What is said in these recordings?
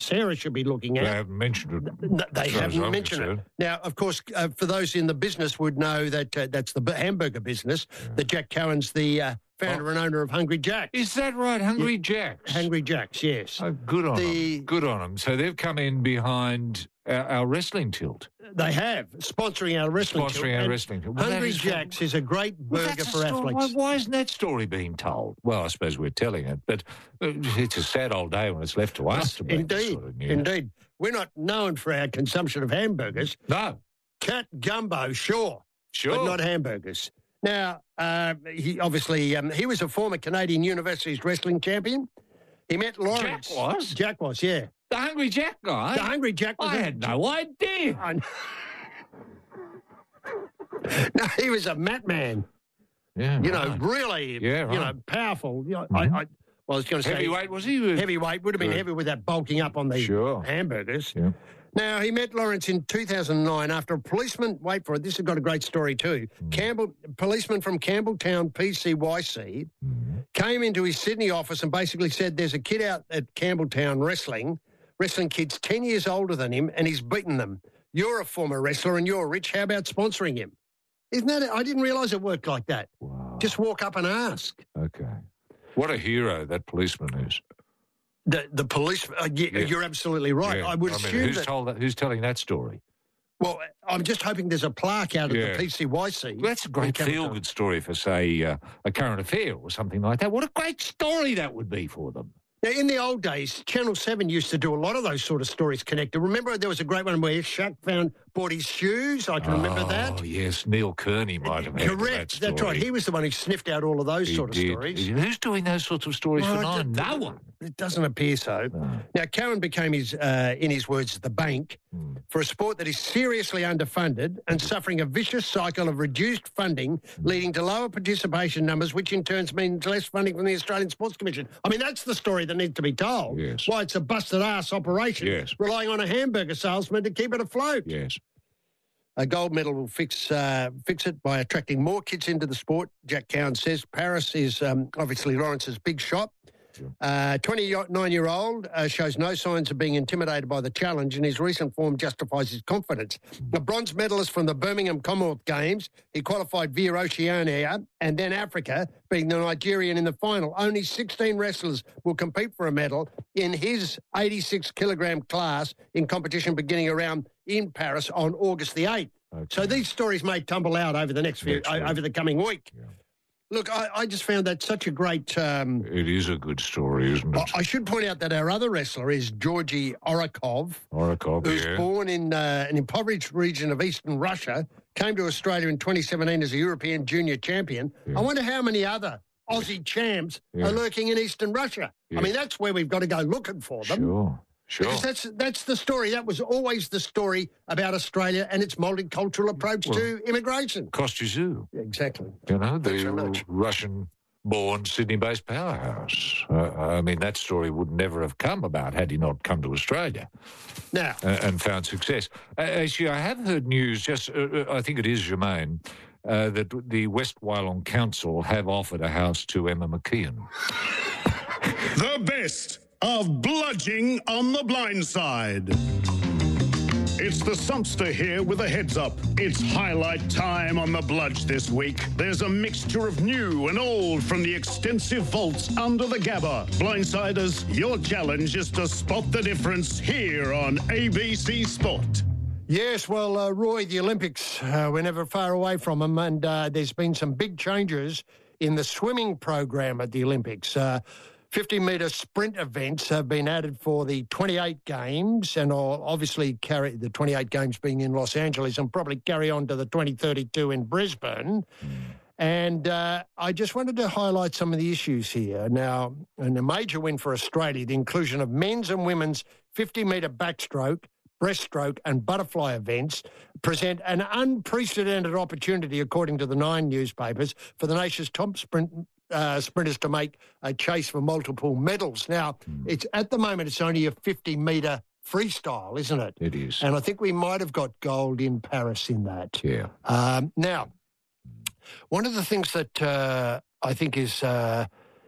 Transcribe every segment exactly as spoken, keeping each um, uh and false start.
Sarah should be looking at. They haven't mentioned it. No, they as far as haven't I'm mentioned concerned. it. Now, of course, uh, for those in the business would know that uh, that's the b- hamburger business, Yeah. that Jack Cohen's the uh, founder Oh. and owner of Hungry Jack. Is that right? Hungry Jacks? Hungry Jacks, yes. Oh, good on The- them. Good on them. So they've come in behind our, our wrestling tilt. They have, sponsoring our wrestling. Sponsoring tilt. our And wrestling tilt. Well, that Hungry is- Jacks is a great Well, burger that's for a story. athletes. Why, why isn't that story being told? Well, I suppose we're telling it, but uh, it's a sad old day when it's left to us to make this Indeed, sort of news. indeed. We're not known for our consumption of hamburgers. No, Cat gumbo, sure, sure. but not hamburgers. Now, uh, he obviously um, he was a former Canadian Universities wrestling champion. He met Lawrence. Jack was? Jack was, yeah. The Hungry Jack guy? The Hungry Jack was. I a- had no idea. I know. No, he was a mat man. Yeah, You know, right. really, Yeah, you right. know, powerful. You know, Mhm. I, I, well, I was going to say Heavyweight, was he? heavyweight would have been Good. heavy with that bulking up on the Sure. hamburgers. Yeah. Now, he met Lawrence in two thousand nine after a policeman, wait for it, this has got a great story too. Mm. Campbell, policeman from Campbelltown P C Y C Mhm. came into his Sydney office and basically said, there's a kid out at Campbelltown wrestling, wrestling kids ten years older than him, and he's beaten them. You're a former wrestler and you're rich. How about sponsoring him? Isn't that it? I didn't realise it worked like that. Wow. Just walk up and ask. Okay. What a hero that policeman is. The the police, uh, y- Yeah. you're absolutely right. Yeah. I would mean, assume who's that. told that. Who's telling that story? Well, I'm just hoping there's a plaque out at Yeah. the P C Y C. Well, that's a great in Campbelltown. feel-good story for, say, uh, a current affair or something like that. What a great story that would be for them. Now, in the old days, Channel seven used to do a lot of those sort of stories connected. Remember, there was a great one where Shaq found bought his shoes. I can remember oh, that. yes. Neil Kearney might have had Correct. that That's right. story. He was the one who sniffed out all of those He sort of did. stories. Who's doing those sorts of stories Well, for I nine? don't- No one. It doesn't appear so. No. Now, Cowan became his, uh, in his words, the bank Hmm. for a sport that is seriously underfunded and suffering a vicious cycle of reduced funding, leading to lower participation numbers, which in turn means less funding from the Australian Sports Commission. I mean, that's the story that needs to be told. Yes. Why it's a busted ass operation, Yes. relying on a hamburger salesman to keep it afloat. Yes. A gold medal will fix uh, fix it by attracting more kids into the sport. Jack Cowan says Paris is um, obviously Lawrence's big shot. Sure. Uh, twenty-nine-year-old uh, shows no signs of being intimidated by the challenge, and his recent form justifies his confidence. A bronze medalist from the Birmingham Commonwealth Games, he qualified via Oceania and then Africa, being the Nigerian in the final. Only sixteen wrestlers will compete for a medal in his eighty-six kilogram class in competition beginning around in Paris on August the eighth. Okay. So these stories may tumble out over the next few, Next week. over the coming week. Yeah. Look, I, I just found that such a great. Um, It is a good story, isn't I, it? I should point out that our other wrestler is Georgy Orakov, Orakov, who's yeah. born in uh, an impoverished region of eastern Russia, came to Australia in twenty seventeen as a European junior champion. Yeah. I wonder how many other Aussie champs Yeah. are lurking in eastern Russia. Yeah. I mean, that's where we've got to go looking for them. Sure, sure. Because that's that's the story. That was always the story about Australia and its multicultural approach Well- to immigration. Kostyazou, Exactly. you know, Thanks very the much. Russian-born Sydney-based powerhouse. Uh, I mean, that story would never have come about had he not come to Australia Now, uh, and found success. Uh, actually, I have heard news, just uh, uh, I think it is Germain, uh, that the West Wyalong Council have offered a house to Emma McKeon. The best of bludging on the blind side. It's the Sumpster here with a heads up. It's highlight time on the Bludge this week. There's a mixture of new and old from the extensive vaults under the Gabba. Blindsiders, your challenge is to spot the difference here on A B C Sport. yes, well, uh, Roy, the Olympics, uh, we're never far away from them, and uh, there's been some big changes in the swimming program at the Olympics. Uh, fifty-metre sprint events have been added for the twenty-eight games, and will obviously carry the twenty-eight games being in Los Angeles and probably carry on to the twenty thirty-two in Brisbane. And uh, I just wanted to highlight some of the issues here. Now, and a major win for Australia, the inclusion of men's and women's fifty-metre backstroke, breaststroke and butterfly events present an unprecedented opportunity, according to the Nine newspapers, for the nation's top sprint uh, sprinters to make a chase for multiple medals. Now, it's at the moment, it's only a fifty-metre freestyle, isn't it? It is. And I think we might have got gold in Paris in that. Yeah. Um, now, one of the things that uh, I think is uh,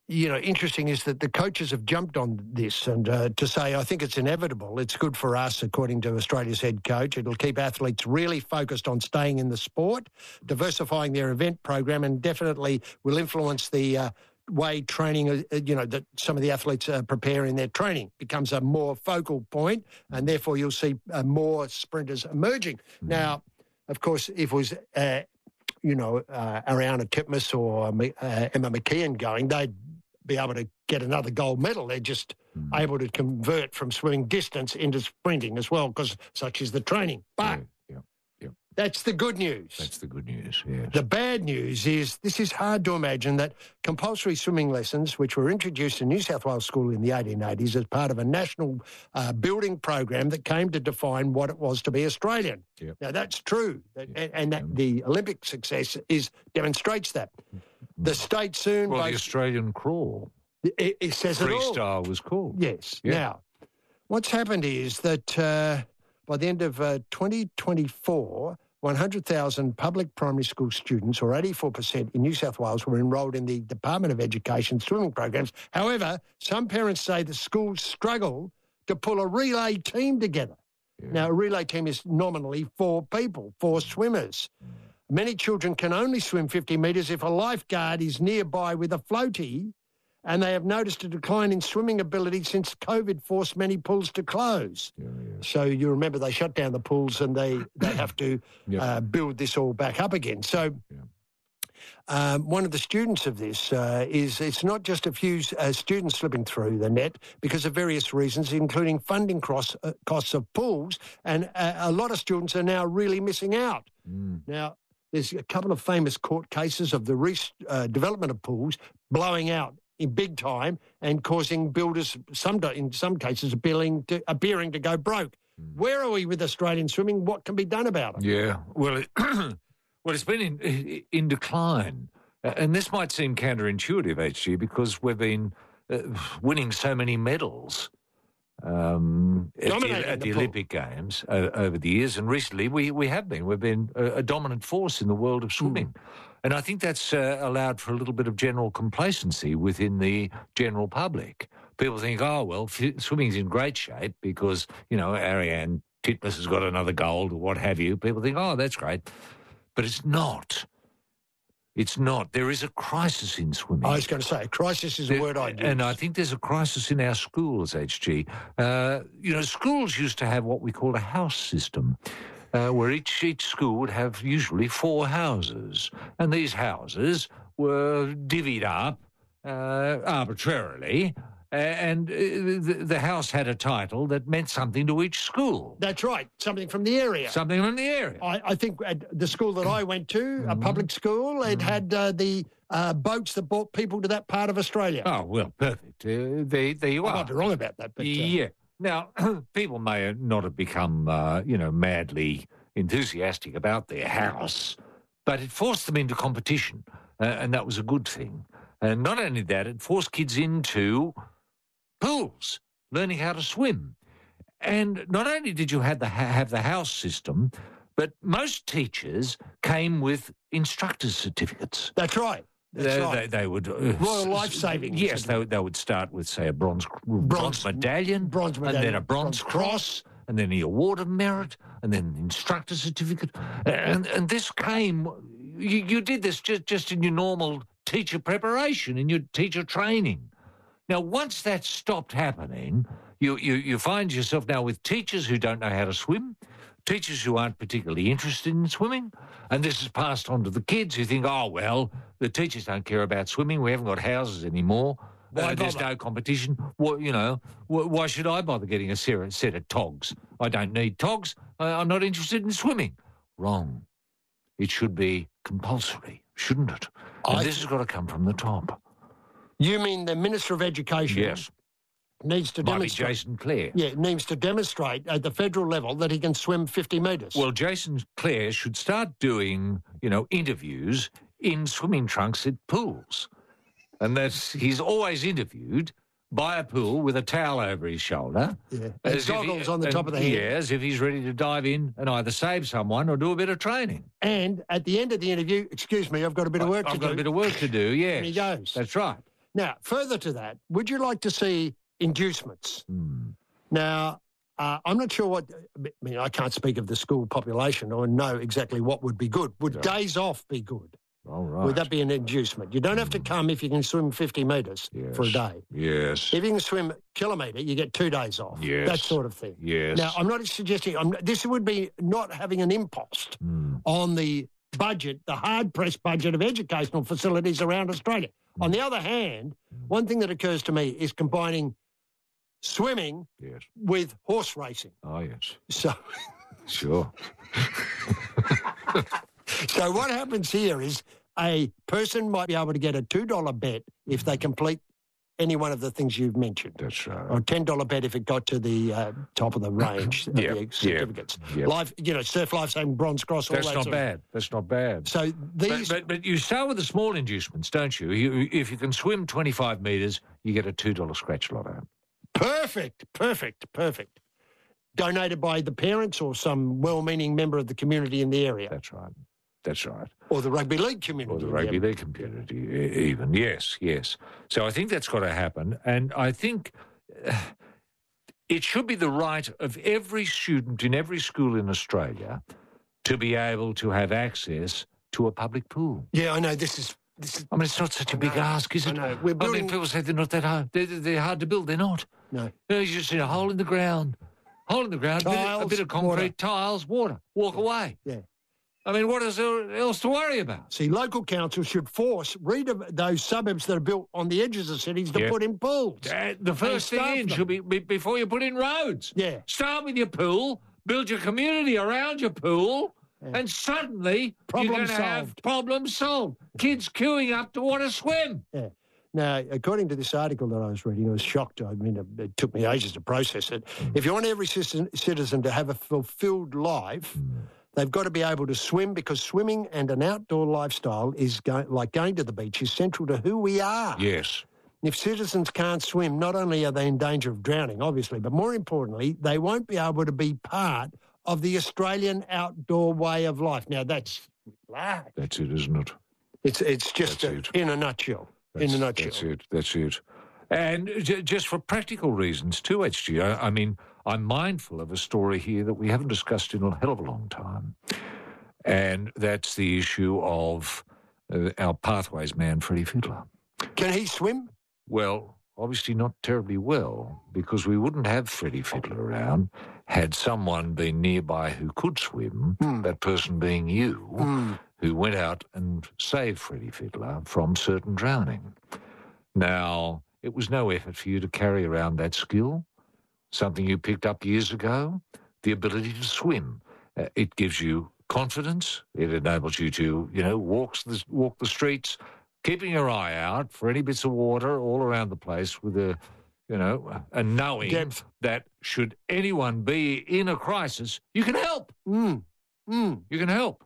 you know, interesting is that the coaches have jumped on this and uh, to say, I think it's inevitable. It's good for us, according to Australia's head coach. It'll keep athletes really focused on staying in the sport, diversifying their event program, and definitely will influence the uh, way training, uh, you know, that some of the athletes uh, prepare in their training. Becomes a more focal point, and therefore you'll see uh, more sprinters emerging. Mm. Now, of course, if it was... Uh, you know, uh, Ariana Titmus or uh, Emma McKeon going, they'd be able to get another gold medal. They're just mm. able to convert from swimming distance into sprinting as well, because such is the training. But yeah, yeah, yeah. that's the good news. That's the good news, yes. The bad news is this is hard to imagine that compulsory swimming lessons, which were introduced in New South Wales School in the eighteen eighties as part of a national uh, building program that came to define what it was to be Australian. Yep. Now, that's true, that, yep. and, and that the Olympic success is demonstrates that. The state soon... Well, both, the Australian crawl. It, it says it all. Freestyle was called. Yes. Yeah. Now, what's happened is that uh, by the end of uh, twenty twenty-four, one hundred thousand public primary school students, or eighty-four percent in New South Wales, were enrolled in the Department of Education swimming programs. However, some parents say the schools struggle to pull a relay team together. Yeah. Now, a relay team is nominally four people, four swimmers. Many children can only swim fifty metres if a lifeguard is nearby with a floaty, and they have noticed a decline in swimming ability since COVID forced many pools to close. Yeah, yeah. So you remember they shut down the pools and they, they have to yep. uh, build this all back up again. So yeah. um, one of the students of this uh, is it's not just a few uh, students slipping through the net because of various reasons, including funding costs, uh, costs of pools, and uh, a lot of students are now really missing out. Mm. Now, there's a couple of famous court cases of the re- uh, development of pools blowing out in big time and causing builders, some in some cases, appearing to, appearing to go broke. Mm. Where are we with Australian swimming? What can be done about it? Yeah, well, it, well, it's been in, in decline. Uh, and this might seem counterintuitive, H G, because we've been uh, winning so many medals um, at the, at the, the Olympic Games uh, over the years. And recently we, we have been. We've been a, a dominant force in the world of swimming. Mm. And I think that's uh, allowed for a little bit of general complacency within the general public. People think, oh, well, f- swimming's in great shape because, you know, Ariane Titmus has got another gold or what have you. People think, oh, that's great. But it's not. It's not. There is a crisis in swimming. I was going to say, a crisis is a word I'd use. And I think there's a crisis in our schools, H G. Uh, you know, schools used to have what we call a house system. Uh, where each, each school would have usually four houses. And these houses were divvied up uh, arbitrarily, uh, and uh, the, the house had a title that meant something to each school. That's right, something from the area. Something from the area. I, I think at the school that I went to, mm-hmm. a public school, it mm-hmm. had uh, the uh, boats that brought people to that part of Australia. Oh, well, perfect. Uh, there, there you I are. might be wrong about that, but... Uh, yeah. Now, people may not have become, uh, you know, madly enthusiastic about their house, but it forced them into competition, uh, and that was a good thing. And not only that, it forced kids into pools, learning how to swim. And not only did you have the, have the house system, but most teachers came with instructor's certificates. That's right. That's they, right. They, they would uh, Royal Life Saving. Yes, they, they would start with, say, a bronze bronze, bronze medallion, bronze medallion, and then a bronze, bronze cross, and then the award of merit, and then the instructor certificate, and and this came. You, you did this just just in your normal teacher preparation, in your teacher training. Now, once that stopped happening, you you you find yourself now with teachers who don't know how to swim. Teachers who aren't particularly interested in swimming, and this is passed on to the kids who think, oh, well, the teachers don't care about swimming. We haven't got houses anymore. Uh, there's no competition. Well, you know, wh- why should I bother getting a set of togs? I don't need togs. I- I'm not interested in swimming. Wrong. It should be compulsory, shouldn't it? And I this th- has got to come from the top. You mean the Minister of Education? Yes. Needs to Might demonstrate. be Jason Clare. Yeah, needs to demonstrate at the federal level that he can swim fifty metres. Well, Jason Clare should start doing, you know, interviews in swimming trunks at pools. And that's, he's always interviewed by a pool with a towel over his shoulder. Yeah, and goggles he, on the and, top of the head. Yeah, as if he's ready to dive in and either save someone or do a bit of training. And at the end of the interview, excuse me, I've got a bit of work I've to do. I've got a bit of work to do, yes. And he goes. That's right. Now, further to that, would you like to see inducements? Mm. Now, uh, I'm not sure what, I mean, I can't speak of the school population or know exactly what would be good. Would Yeah. days off be good? All right. Would that be an inducement? You don't have to come if you can swim fifty metres yes. for a day. Yes. If you can swim a kilometre, you get two days off. Yes. That sort of thing. Yes. Now, I'm not suggesting, I'm, this would be not having an impost Mm. on the budget, the hard-pressed budget of educational facilities around Australia. Mm. On the other hand, one thing that occurs to me is combining swimming Yes. with horse racing. Oh, yes. So, Sure. so what happens here is a person might be able to get a two dollar bet if they complete any one of the things you've mentioned. That's right. Or a ten dollar bet if it got to the uh, top of the range of Yeah, the certificates. yeah, yeah. Life, you know, surf life saving, bronze cross, all That's that not sort of- bad. That's not bad. So But, these, but, but you start with the small inducements, don't you? you? If you can swim twenty-five metres, you get a two dollar scratch lotto. perfect, perfect, perfect. Donated by the parents or some well-meaning member of the community in the area, That's right. That's right. or the rugby league community. Or the in rugby area. league community, e- even. Yes, yes. So I think that's got to happen. And I think uh, it should be the right of every student in every school in Australia to be able to have access to a public pool. Yeah, I know. This is this is I mean, it's not such a big know, ask, is I it? know. We're I building- mean, people say they're not that hard. They're, they're hard to build. They're not. no. You know, you just see a hole in the ground. Hole in the ground, a bit of- a Tiles, bit of concrete, water. tiles, water. Walk away. Yeah. I mean, what is there else to worry about? See, local councils should force read of those suburbs that are built on the edges of cities to Yeah. put in pools. Uh, the first thing staff in them. should be, be before you put in roads. Yeah. Start with your pool, build your community around your pool, Yeah. and suddenly Problem you're going to have solved. problems solved. Kids queuing up to want to swim. Yeah. Now, according to this article that I was reading, I was shocked. I mean, it, it took me ages to process it. If you want every citizen, citizen to have a fulfilled life, they've got to be able to swim, because swimming and an outdoor lifestyle is go- like going to the beach is central to who we are. Yes. If citizens can't swim, not only are they in danger of drowning, obviously, but more importantly, they won't be able to be part of the Australian outdoor way of life. Now, that's large. That's it, isn't it? It's, it's just That's a, it. in a nutshell. That's, in a nutshell. That's it. That's it. And j- just for practical reasons too, H G, I, I mean, I'm mindful of a story here that we haven't discussed in a hell of a long time. And that's the issue of uh, our pathways man, Freddie Fiddler. Can he swim? Well, obviously not terribly well, because we wouldn't have Freddie Fiddler around had someone been nearby who could swim, Hmm. that person being you, Mm. who went out and saved Freddie Fiddler from certain drowning. Now, it was no effort for you to carry around that skill, something you picked up years ago, the ability to swim. Uh, it gives you confidence. It enables you to, you know, walk the, walk the streets, keeping your eye out for any bits of water all around the place with a, you know, a knowing Depth. that should anyone be in a crisis, you can help. Mm. Mm. You can help.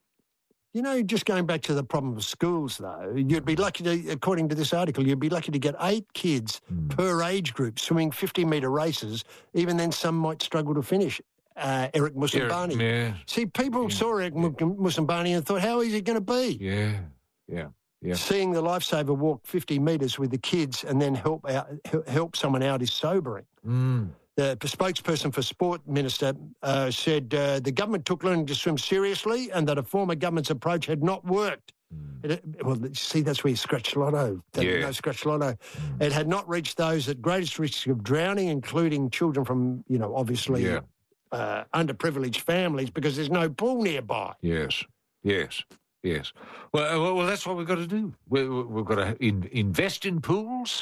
You know, just going back to the problem of schools, though, you'd be lucky to, according to this article, you'd be lucky to get eight kids Mm. per age group swimming fifty-metre races. Even then, some might struggle to finish. Uh, Eric Musambani. Yeah, See, people Yeah. saw Eric Mu- Musambani and thought, how easy is it going to be? yeah, yeah, yeah. Seeing the lifesaver walk fifty metres with the kids and then help out, hel- help someone out is sobering. Mm. The spokesperson for Sport Minister uh, said uh, the government took learning to swim seriously and that a former government's approach had not worked. Mm. It, well, see, that's where you scratch lotto. That, Yeah. No scratch lotto. It had not reached those at greatest risk of drowning, including children from, you know, obviously Yeah. uh, underprivileged families, because there's no pool nearby. Yes, yes, yes. Well, uh, well, well, that's what we've got to do. We, we- we've got to in, invest in pools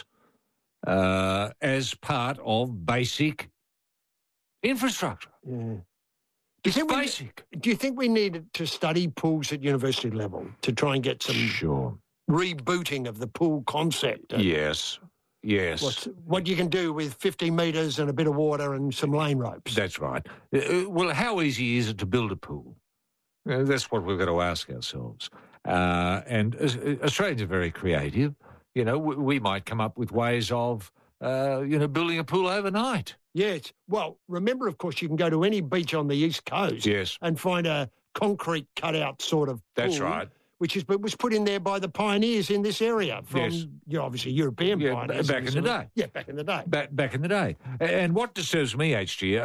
uh, as part of basic infrastructure. Yeah. Do you, It's think we, basic. do you think we need to study pools at university level to try and get some Sure. rebooting of the pool concept? And Yes, yes. What's, what you can do with fifty metres and a bit of water and some lane ropes? That's right. Uh, uh, well, how easy is it to build a pool? Uh, that's what we've got to ask ourselves. Uh, and uh, Australians are very creative. You know, we, we might come up with ways of, uh, you know, building a pool overnight. Yes. Well, remember, of course, you can go to any beach on the East Coast Yes, and find a concrete cutout sort of that's pool right. which is but was put in there by the pioneers in this area from, Yes. you know, obviously European Yeah, pioneers. back in the this- day. Yeah, back in the day. Back, back in the day. And what disturbs me, H G,